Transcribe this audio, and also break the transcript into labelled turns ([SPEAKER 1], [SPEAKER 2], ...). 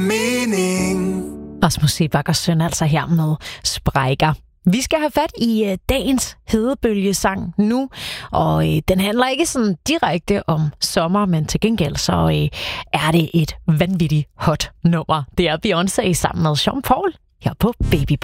[SPEAKER 1] mening.
[SPEAKER 2] Rasmus Seebach Søn altså her med Sprækker. Vi skal have fat i dagens hedebølgesang nu, og den handler ikke sådan direkte om sommer, men til gengæld så er det et vanvittigt hot nummer. Det er Beyoncé sammen med Sean Paul her på Baby